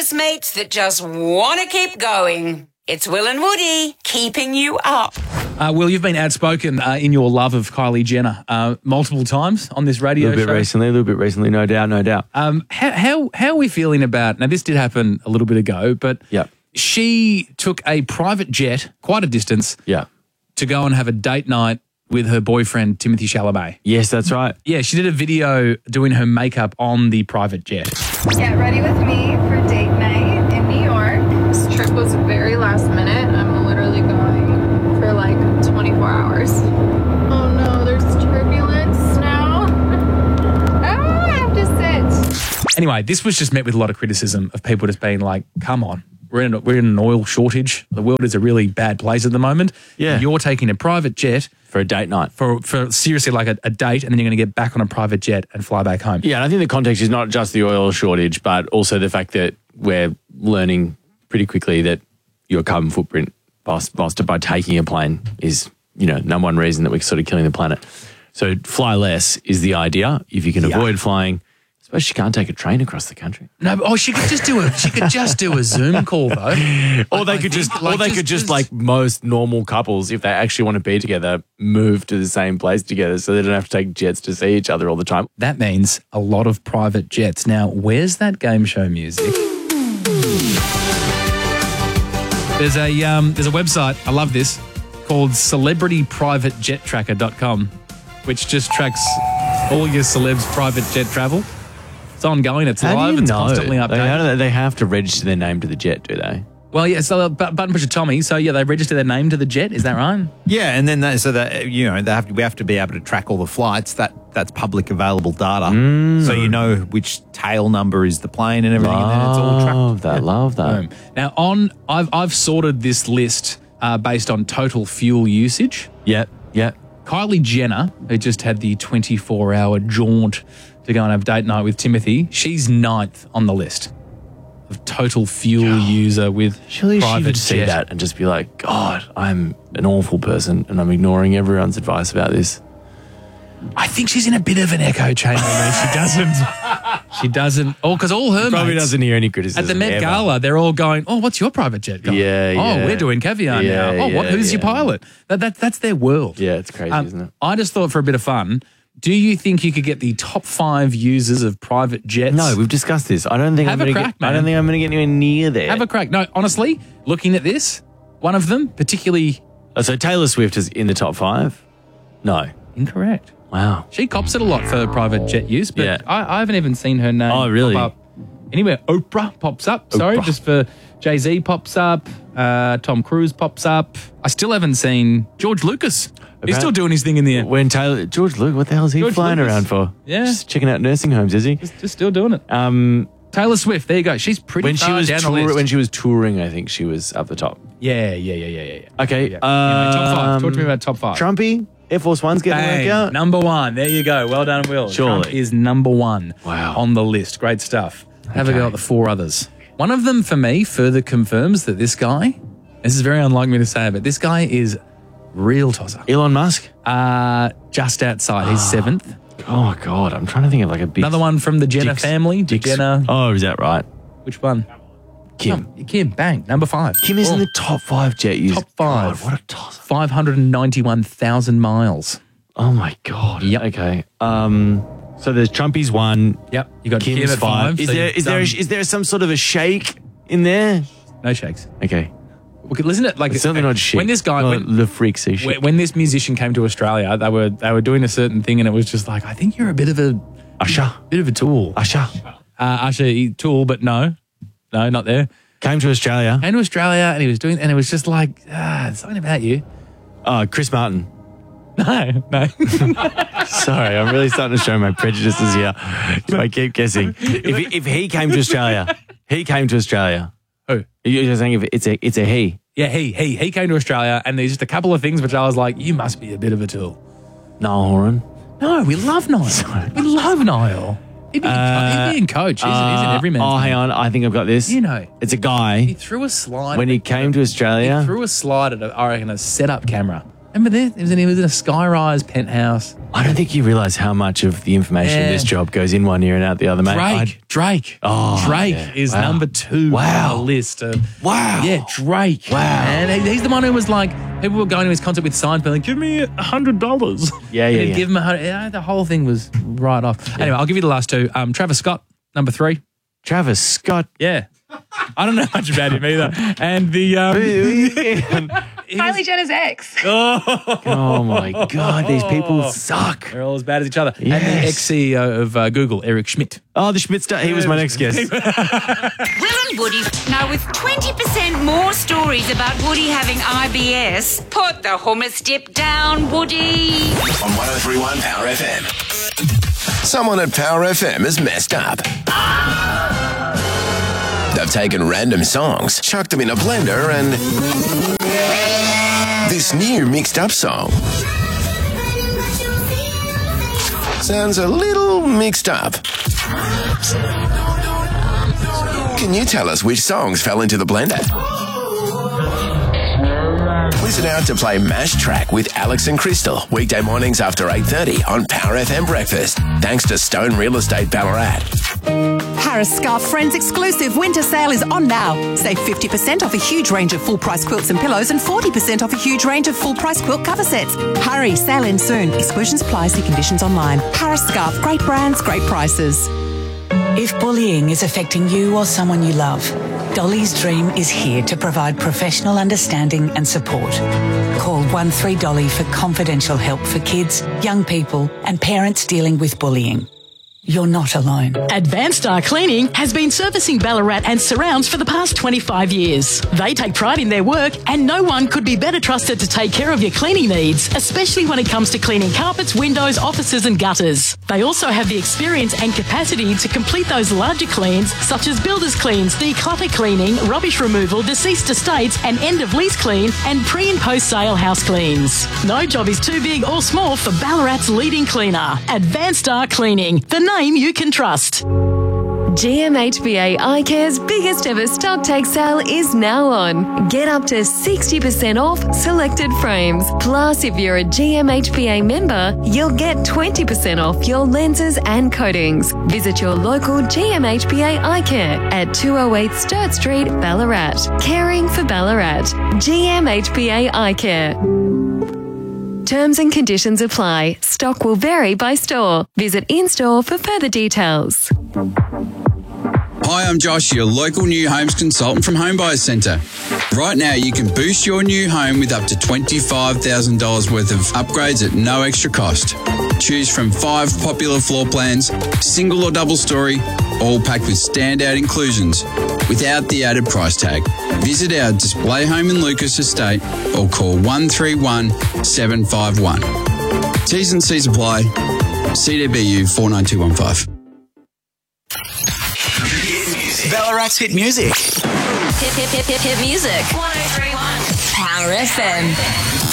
those mates that just want to keep going. It's Will and Woody keeping you up. Will, you've been outspoken in your love of Kylie Jenner multiple times on this radio show. A little bit recently, no doubt. How are we feeling about, now this did happen a little bit ago, but she took a private jet, quite a distance, to go and have a date night with her boyfriend, Timothée Chalamet. Yes, that's right. Yeah, she did a video doing her makeup on the private jet. Get ready with me for date night in New York. This trip was very last minute. I'm literally going for like 24 hours. Oh no, there's turbulence now. Oh, I have to sit. Anyway, this was just met with a lot of criticism of people just being like, come on, we're in an oil shortage. The world is a really bad place at the moment. Yeah. You're taking a private jet For a date night. for seriously like a date, and then you're going to get back on a private jet and fly back home. Yeah, and I think the context is not just the oil shortage, but also the fact that we're learning pretty quickly that your carbon footprint by taking a plane is, number one reason that we're sort of killing the planet. So fly less is the idea. If you can avoid flying, I suppose she can't take a train across the country. No, but, she could just do a Zoom call though. Or they could just like most normal couples, if they actually want to be together, move to the same place together so they don't have to take jets to see each other all the time. That means a lot of private jets. Now, where's that game show music? There's a website, I love this, called celebrityprivatejettracker.com, which just tracks all your celebs' private jet travel. It's ongoing, it's live, it's constantly updated. They have to register their name to the jet, do they? Well, yeah, so button pusher Tommy, so yeah, they register their name to the jet, is that right? Yeah, and then we have to be able to track all the flights. That's public available data, so you know which tail number is the plane and everything, and then it's all tracked. Love that. Boom. Now, I've sorted this list based on total fuel usage. Yeah. Kylie Jenner, who just had the 24-hour jaunt to go and have date night with Timothy, she's 9th on the list of total fuel user with Surely she private would see jet. that and just be like, God, I'm an awful person and I'm ignoring everyone's advice about this. I think she's in a bit of an echo chamber where she doesn't. Oh, because all her Probably mates doesn't hear any criticism at the Met ever. Gala, they're all going, "Oh, what's your private jet going? Yeah. We're doing caviar Yeah, now. Oh, who's your pilot? That's their world. Yeah, it's crazy, isn't it? I just thought for a bit of fun. Do you think you could get the top 5 users of private jets? No, we've discussed this. I don't think Have I'm a going to crack, get. I man. don't think I'm going to get anywhere near there. Have a crack. No, honestly, looking at this, one of them particularly So Taylor Swift is in the top 5? No. incorrect. Wow. She cops it a lot for private jet use, but Yeah. I haven't even seen her name Oh, really? pop up anywhere. Oprah pops up. Sorry, Oprah. just for Jay-Z pops up. Tom Cruise pops up. I still haven't seen George Lucas. He's still doing his thing in the air. When George Luke, what the hell is he George flying Lucas. around for? Yeah. Just checking out nursing homes, is he? Just still doing it. Taylor Swift, there you go. She's pretty When she far was down the list. when she was touring, I think she was up the top. Yeah. Okay. Yeah. Anyway, top 5. Talk to me about top 5. Trumpy, Air Force One's getting Bang. work out. Number 1. There you go. Well done, Will. Surely. Trump is number 1 Wow. on the list. Great stuff. Have a Okay. go at the 4 others. One of them, for me, further confirms that this guy, this is very unlike me to say, but this guy is real tosser. Elon Musk. Just outside. He's 7th. Oh God, I'm trying to think of like a big. Another one from the Jenner Dick's- family. Dick's- Jenner. Oh, is that right? Which one? Kim. Oh, Kim. Bang. Number 5. Kim is in the top 5 jet users. Top 5. God, what a toss. 591,000 miles. Oh my God. Yep. Okay. So there's Trumpy's 1. Yep. You got Kim Kim's at 5. 5. Is so there you've is there done- is there some sort of a shake in there? no shakes? Okay. Okay, listen to like It's certainly not shake. when this guy Not the freak see shit. when this musician came to Australia, they were doing a certain thing, and it was just like, I think you're a bit of a tool. Usher Usher tool, but no, not there. came to Australia. Came to Australia, and he was doing, and it was just like, there's something about you. Chris Martin. No. Sorry, I'm really starting to show my prejudices here. If I keep guessing, if he came to Australia, Who? You're saying if it's a he. Yeah, he came to Australia, and there's just a couple of things which I was like, you must be a bit of a tool. Niall Horan. No, we love Niall. We love Niall. He'd be in coach. He's in every man's Oh, man. hang on. I think I've got this. You know. It's a He guy threw a slide. when he came to Australia. He threw a slide at, I reckon, a setup camera. Remember that? He was in a sky-rise penthouse. I don't think you realise how much of the information in this job goes in one ear and out the other, mate. Drake is number 2 on the list. Wow. Yeah, Drake. Wow. And he's the one who was like, people were going to his concert with signs, being like, give me $100. Yeah. Give him $100. Yeah, the whole thing was right off. Yeah. Anyway, I'll give you the last 2. Travis Scott, number 3. Travis Scott. Yeah. I don't know much about him either. And the Kylie Jenner's ex. Oh my God, these people suck. They're all as bad as each other. Yes. And the ex-CEO of Google, Eric Schmidt. Oh, the Schmidt star. He was my next guest. Will and Woody. Now, with 20% more stories about Woody having IBS, put the hummus dip down, Woody. On 103.1 Power FM. Someone at Power FM has messed up. They've taken random songs, chucked them in a blender, and this new mixed up song sounds a little mixed up. Can you tell us which songs fell into the blender? Listen out to play Mash Track with Alex and Crystal, weekday mornings after 8:30 on Power FM Breakfast. Thanks to Stone Real Estate Ballarat. Harris Scarf Friends exclusive winter sale is on now. Save 50% off a huge range of full-price quilts and pillows and 40% off a huge range of full-price quilt cover sets. Hurry, sale ends soon. Exclusions apply, see conditions online. Harris Scarf, great brands, great prices. If bullying is affecting you or someone you love, Dolly's Dream is here to provide professional understanding and support. Call 13Dolly for confidential help for kids, young people and parents dealing with bullying. You're not alone. Advanced Star Cleaning has been servicing Ballarat and surrounds for the past 25 years. They take pride in their work and no one could be better trusted to take care of your cleaning needs, especially when it comes to cleaning carpets, windows, offices and gutters. They also have the experience and capacity to complete those larger cleans such as builder's cleans, declutter cleaning, rubbish removal, deceased estates and end of lease clean and pre and post sale house cleans. No job is too big or small for Ballarat's leading cleaner. Advanced Star Cleaning, the name you can trust. GMHBA iCare's biggest ever stock take sale is now on. Get up to 60% off selected frames. Plus, if you're a GMHBA member, you'll get 20% off your lenses and coatings. Visit your local GMHBA iCare at 208 Sturt Street, Ballarat. Caring for Ballarat. GMHBA iCare. Terms and conditions apply. Stock will vary by store. Visit in-store for further details. Hi, I'm Josh, your local new homes consultant from Home Buyers Centre. Right now, you can boost your new home with up to $25,000 worth of upgrades at no extra cost. Choose from 5 popular floor plans, single or double story, all packed with standout inclusions, without the added price tag. Visit our display home in Lucas Estate or call 131 751. T's and C's apply. CDBU 49215. Ballarat's hit music. Hit music. 1031 Power FM.